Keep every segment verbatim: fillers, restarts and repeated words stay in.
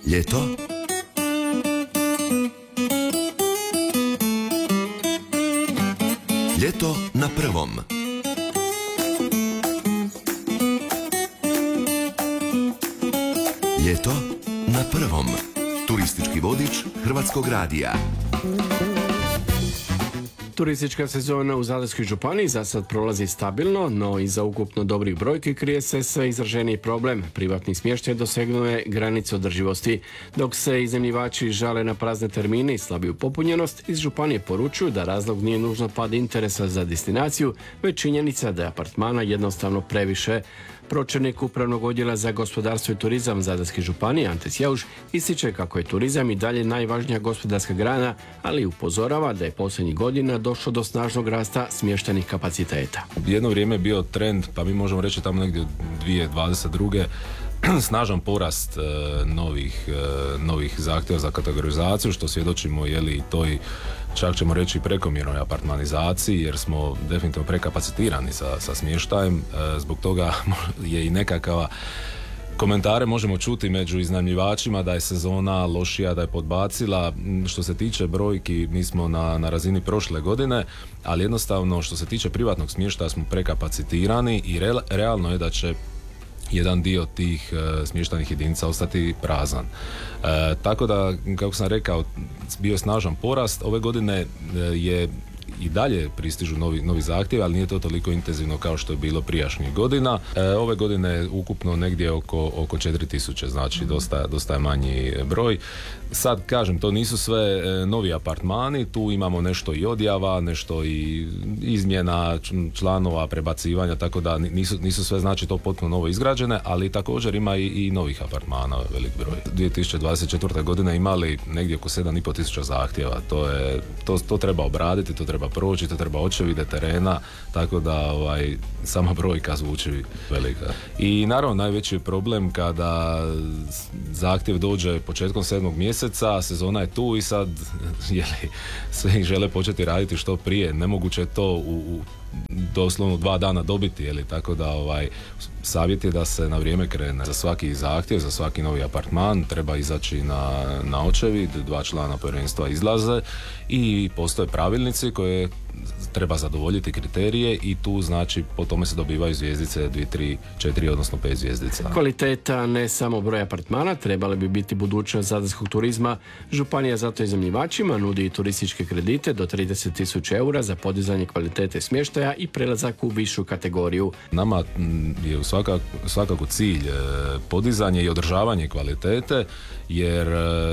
Ljeto Ljeto na prvom. Ljeto na prvom. Turistički vodič Hrvatskog radija. Turistička sezona u Zadarskoj županiji za sad prolazi stabilno, no iza ukupno dobrih brojki krije se sve izraženiji problem. Privatni smještaj dosegnuo je granice održivosti. Dok se iznajmljivači žale na prazne termine i slabiju popunjenost, iz županije poručuju da razlog nije nužno pad interesa za destinaciju, već činjenica da je apartmana jednostavno previše. Pročelnik Upravnog odjela za gospodarstvo i turizam Zadarske županije Ante Sjauš ističe kako je turizam i dalje najvažnija gospodarska grana, ali upozorava da je posljednjih godina došlo do snažnog rasta smještajnih kapaciteta. Jedno vrijeme je bio trend, pa mi možemo reći tamo negdje od dvije tisuće dvadeset druge snažan porast e, novih, e, novih zahtjeva za kategorizaciju, što svjedočimo je li toj, čak ćemo reći, prekomjernoj apartmanizaciji, jer smo definitivno prekapacitirani sa, sa smještajem. E, zbog toga je i nekakva komentare možemo čuti među iznajmljivačima da je sezona lošija, da je podbacila. Što se tiče brojki, mi smo na, na razini prošle godine, ali jednostavno što se tiče privatnog smještaja smo prekapacitirani i re, realno je da će jedan dio tih e, smještajnih jedinica ostati prazan. E, tako da, kako sam rekao, bio je snažan porast. Ove godine e, je i dalje pristižu novi, novi zahtjevi, ali nije to toliko intenzivno kao što je bilo prijašnjih godina. E, ove godine je ukupno negdje oko, oko četiri tisuće, znači dosta, dosta je manji broj. Sad kažem, to nisu sve e, novi apartmani, tu imamo nešto i odjava, nešto i izmjena članova, prebacivanja, tako da nisu, nisu sve znači to potpuno novo izgrađene, ali također ima i, i novih apartmana velik broj. dvije tisuće dvadeset četvrte. godine imali negdje oko sedam i pol tisuća zahtjeva, to, je, to, to treba obraditi, to treba proći, to treba očevide terena, tako da ovaj, sama brojka zvuči velika. I naravno najveći je problem kada zahtjev dođe početkom sedmog mjeseca, sezona je tu i sad jeli, sve ih žele početi raditi što prije. Nemoguće je to u, u doslovno dva dana dobiti, jeli, tako da ovaj, savjet je da se na vrijeme krene. Za svaki zahtjev, za svaki novi apartman treba izaći na, na očevid, dva člana povjerenstva izlaze i postoje pravilnici koje treba zadovoljiti kriterije i tu znači po tome se dobivaju zvjezdice dvije, tri, četiri odnosno pet zvjezdica. Kvaliteta, ne samo broj apartmana, trebala bi biti budućnost zadarskog turizma. Županija zato iznajmljivačima nudi i turističke kredite do trideset tisuća eura za podizanje kvalitete smještaja i prelazak u višu kategoriju. Nama je svakako, svakako cilj podizanje i održavanje kvalitete, jer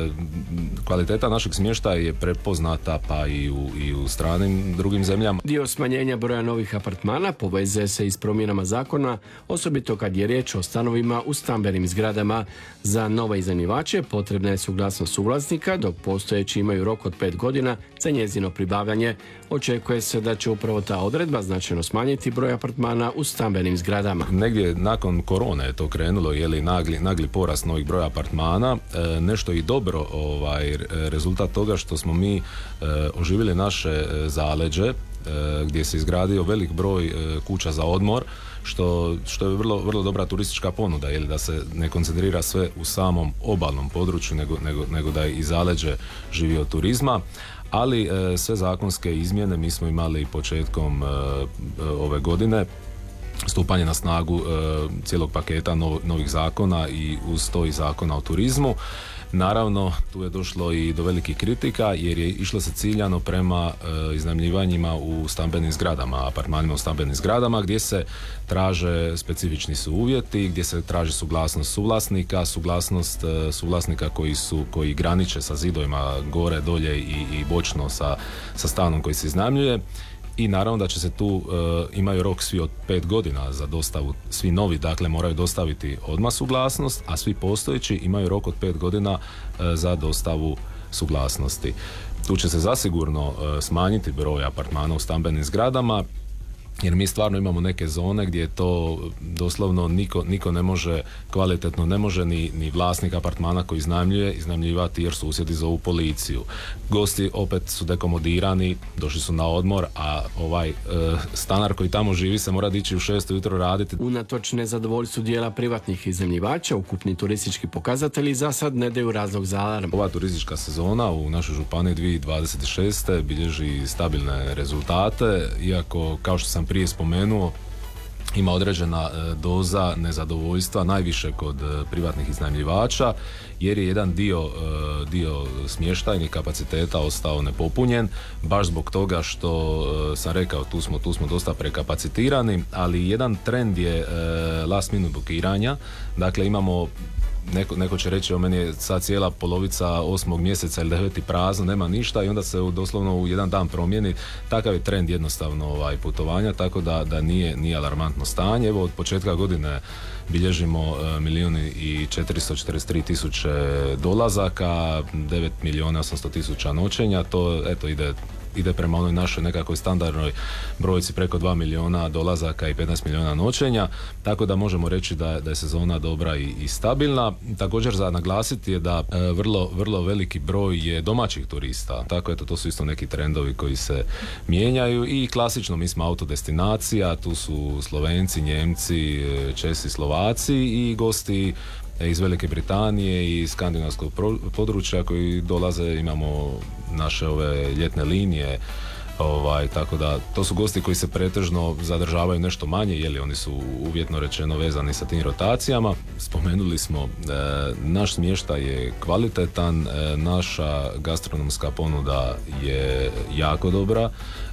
kvaliteta našeg smještaja je prepoznata pa i u, i u stranim drugim zemljama. Dio smanjenja broja novih apartmana povezuje se i s promjenama zakona, osobito kad je riječ o stanovima u stambenim zgradama. Za nove iznajmljivače potrebna je suglasnost suvlasnika, dok postojeći imaju rok od pet godina za njezino pribavljanje. Očekuje se da će upravo ta odredba značajno smanjiti broj apartmana u stambenim zgradama. Negdje nakon korone je to krenulo, je li nagli, nagli porast novih broja apartmana. E, nešto i dobro ovaj, rezultat toga što smo mi e, oživjeli naše zaleđe, e, gdje se izgradio velik broj e, kuća za odmor, što, što je vrlo, vrlo dobra turistička ponuda, je li, da se ne koncentrira sve u samom obalnom području, nego, nego, nego da i zaleđe živi od turizma. Ali e, sve zakonske izmjene mi smo imali početkom e, ove godine, stupanje na snagu e, cijelog paketa nov, novih zakona i uz to i zakona o turizmu. Naravno, tu je došlo i do velikih kritika jer je išlo se ciljano prema e, iznajmljivanjima u stambenim zgradama, apartmanima u stambenim zgradama, gdje se traže specifični su uvjeti, gdje se traži suglasnost suvlasnika, suglasnost e, suvlasnika koji su, koji graniče sa zidovima gore, dolje i, i bočno sa, sa stanom koji se iznajmljuje. I naravno da će se tu, e, imaju rok svi od pet godina za dostavu, svi novi dakle moraju dostaviti odmah suglasnost, a svi postojeći imaju rok od pet godina e, za dostavu suglasnosti. Tu će se zasigurno e, smanjiti broj apartmana u stambenim zgradama jer mi stvarno imamo neke zone gdje je to doslovno niko, niko ne može kvalitetno, ne može ni, ni vlasnik apartmana koji iznajmljuje iznajmljivati jer susjedi zovu policiju. Gosti opet su dekomodirani, došli su na odmor, a ovaj e, stanar koji tamo živi se mora dići u šest ujutro raditi. Unatoč nezadovoljstvu dijela privatnih iznajmljivača, ukupni turistički pokazatelji za sad ne daju razlog za alarm. Ova turistička sezona u našoj županiji dvije tisuće dvadeset šeste bilježi stabilne rezultate, iako kao što sam prije spomenuo ima određena e, doza nezadovoljstva, najviše kod e, privatnih iznajmljivača, jer je jedan dio, e, dio smještajnih kapaciteta ostao nepopunjen, baš zbog toga što e, sam rekao tu smo, tu smo dosta prekapacitirani, ali jedan trend je e, last minute bukiranja, dakle imamo Neko, neko će reći, o meni je sad cijela polovica osmog mjeseca ili deveti prazno, nema ništa i onda se u, doslovno u jedan dan promijeni. Takav je trend jednostavno ovaj, putovanja, tako da, da nije, nije alarmantno stanje. Evo od početka godine bilježimo uh, milijun i četiristo četrdeset tri tisuće dolazaka, devet milijuna osamsto tisuća noćenja, to eto ide ide prema onoj našoj nekakvoj standardnoj brojci preko dva milijuna dolazaka i petnaest milijuna noćenja, tako da možemo reći da, da je sezona dobra i, i stabilna. Također za naglasiti je da e, vrlo, vrlo veliki broj je domaćih turista, tako eto to su isto neki trendovi koji se mijenjaju i klasično mi smo autodestinacija, tu su Slovenci, Njemci, Česi, Slovaci i gosti iz Velike Britanije i skandinavskog područja koji dolaze, imamo naše ove ljetne linije, ovaj, tako da to su gosti koji se pretežno zadržavaju nešto manje, jeli oni su uvjetno rečeno vezani sa tim rotacijama. Spomenuli smo, e, naš smještaj je kvalitetan, e, naša gastronomska ponuda je jako dobra.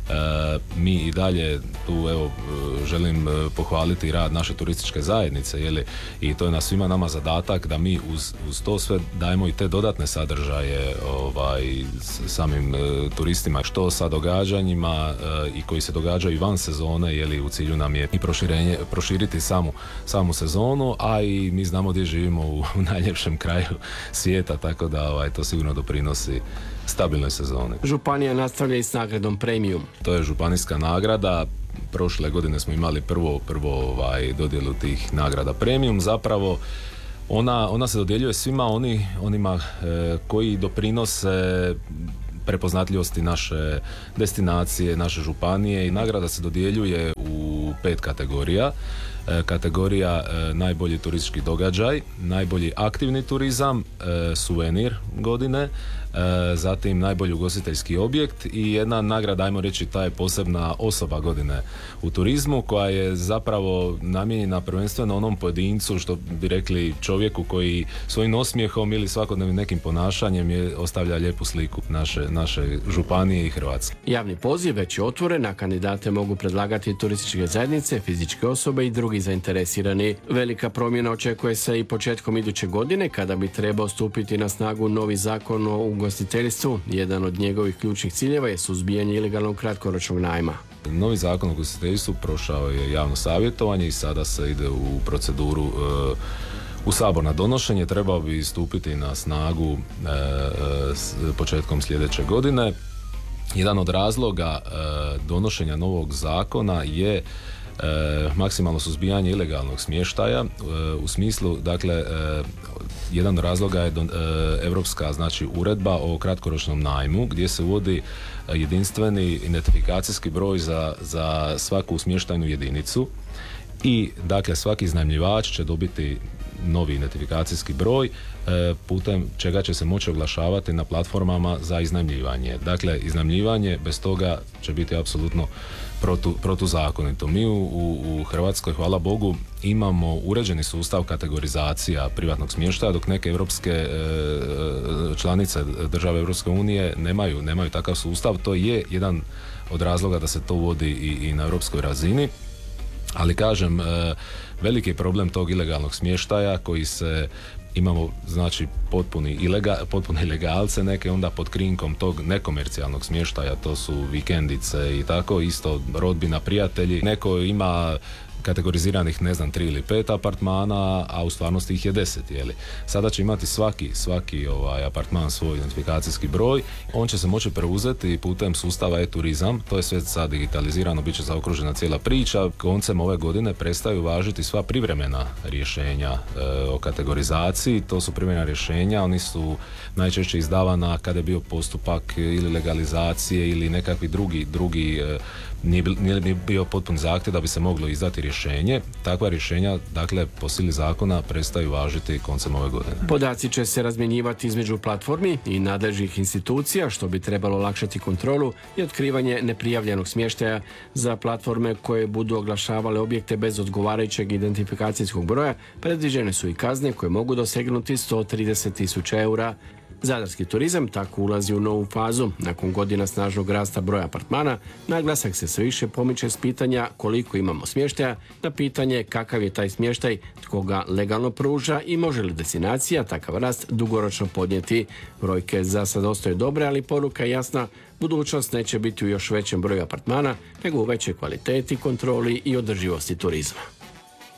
E, mi i dalje tu evo želim pohvaliti rad naše turističke zajednice, jeli, i to je na svima nama zadatak da mi uz, uz to sve dajemo i te dodatne sadržaje ovaj, samim e, turistima, što sa događanjima e, i koji se događaju i van sezone, jeli, u cilju nam je i proširenje, proširiti samu, samu sezonu, a i mi znamo gdje živimo u, u najljepšem kraju svijeta, tako da ovaj, to sigurno doprinosi stabilnoj sezoni. Županija nastavlja i s nagradom Premium. To je županijska nagrada. Prošle godine smo imali prvo, prvo ovaj, dodjelu tih nagrada Premium. Zapravo ona, ona se dodjeljuje svima oni, onima e, koji doprinose prepoznatljivosti naše destinacije, naše županije, i nagrada se dodjeljuje u pet kategorija. E, kategorija e, najbolji turistički događaj, najbolji aktivni turizam, e, suvenir godine, e, zatim najbolji ugostiteljski objekt i jedna nagrada, ajmo reći, ta je posebna osoba godine u turizmu, koja je zapravo namijenjena prvenstveno onom pojedincu, što bi rekli čovjeku koji svojim osmijehom ili svakodnevnim nekim ponašanjem je ostavlja lijepu sliku naše, naše županije i Hrvatske. Javni poziv već je otvoren, a kandidate mogu predlagati turističke zajednice, fizičke osobe i drugi zainteresirani. Velika promjena očekuje se i početkom iduće godine, kada bi trebao stupiti na snagu novi zakon o ugostiteljstvu. Jedan od njegovih ključnih ciljeva je suzbijanje ilegalnog kratkoročnog najma. Novi zakon o ugostiteljstvu prošao je javno savjetovanje i sada se ide u proceduru e, u Sabor na donošenje. Trebao bi stupiti na snagu e, s početkom sljedeće godine. Jedan od razloga e, donošenja novog zakona je E, maksimalno suzbijanje ilegalnog smještaja, e, u smislu, dakle, e, jedan od razloga je do, e, europska, znači, uredba o kratkoročnom najmu, gdje se uvodi jedinstveni identifikacijski broj za, za svaku smještajnu jedinicu i, dakle, svaki iznajmljivač će dobiti novi identifikacijski broj, e, putem čega će se moći oglašavati na platformama za iznajmljivanje. Dakle, iznajmljivanje bez toga će biti apsolutno protu, protuzakonito. Mi u, u, u Hrvatskoj, hvala Bogu, imamo uređeni sustav kategorizacija privatnog smještaja, dok neke europske e, članice države Europske unije nemaju, nemaju takav sustav. To je jedan od razloga da se to vodi i, i na europskoj razini. Ali kažem, veliki je problem tog ilegalnog smještaja koji se, imamo, znači, potpuni ilega, potpune ilegalce, neke onda pod krinkom tog nekomercijalnog smještaja, to su vikendice i tako, isto rodbina, prijatelji. Neko ima kategoriziranih, ne znam, tri ili pet apartmana, a u stvarnosti ih je deset, jeli. Sada će imati svaki, svaki ovaj, apartman svoj identifikacijski broj, on će se moći preuzeti putem sustava e-turizam, to je sve sad digitalizirano, bit će zaokružena cijela priča. Koncem ove godine prestaju važiti sva privremena rješenja e, o kategorizaciji, to su privremena rješenja, oni su najčešće izdavana kada je bio postupak ili legalizacije ili nekakvi drugi, drugi e, nije, nije bio potpun zahtjev da bi se moglo izdati rješenje. Takva rješenja, dakle, po sili zakona prestaju važiti koncem ove godine. Podaci će se razmjenjivati između platformi i nadležnih institucija, što bi trebalo olakšati kontrolu i otkrivanje neprijavljenog smještaja. Za platforme koje budu oglašavale objekte bez odgovarajućeg identifikacijskog broja, predviđene su i kazne koje mogu dosegnuti sto trideset tisuća eura. Zadarski turizam tako ulazi u novu fazu. Nakon godina snažnog rasta broja apartmana, naglasak se sve više pomiče s pitanja koliko imamo smještaja na pitanje kakav je taj smještaj, tko ga legalno pruža i može li destinacija takav rast dugoročno podnijeti. Brojke za sad ostaju dobre, ali poruka je jasna, budućnost neće biti u još većem broju apartmana, nego u većoj kvaliteti, kontroli i održivosti turizma.